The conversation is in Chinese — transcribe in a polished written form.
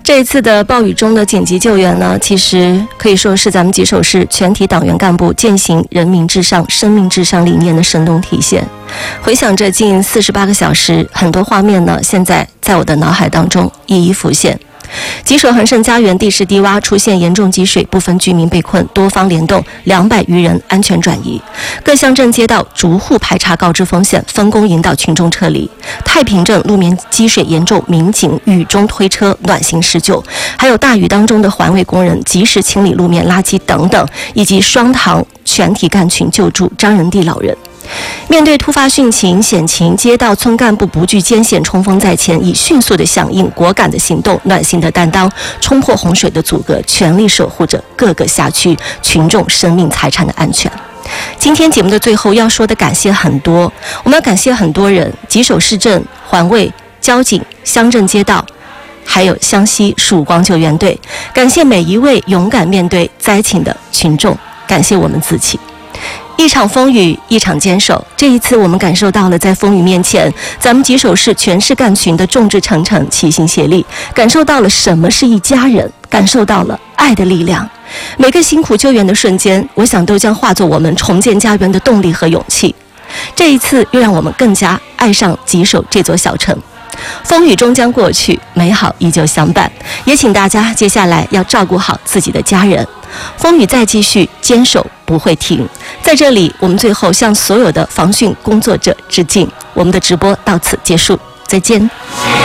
这一次的暴雨中的紧急救援呢，其实可以说是咱们吉首市全体党员干部践行人民至上、生命至上理念的生动体现。回想着近48个小时，很多画面呢，现在在我的脑海当中一一浮现。吉首恒盛家园地势低洼，出现严重积水，部分居民被困，多方联动200余人安全转移。各乡镇街道逐户排查告知风险，分工引导群众撤离。太平镇路面积水严重，民警雨中推车暖心施救，还有大雨当中的环卫工人及时清理路面垃圾等等，以及双塘全体干群救助张仁地老人。面对突发汛情险情，街道村干部不惧艰险，冲锋在前，以迅速的响应、果敢的行动、暖心的担当，冲破洪水的阻隔，全力守护着各个辖区群众生命财产的安全。今天节目的最后要说的感谢很多，我们要感谢很多人：吉首市政、环卫、交警、乡镇街道，还有湘西曙光救援队。感谢每一位勇敢面对灾情的群众，感谢我们自己。一场风雨，一场坚守。这一次，我们感受到了在风雨面前，咱们吉首市全市干群的众志成城、齐心协力，感受到了什么是一家人，感受到了爱的力量。每个辛苦救援的瞬间，我想都将化作我们重建家园的动力和勇气。这一次，又让我们更加爱上吉首这座小城。风雨终将过去，美好依旧相伴。也请大家接下来要照顾好自己的家人。风雨再继续，坚守不会停。在这里，我们最后向所有的防汛工作者致敬。我们的直播到此结束，再见。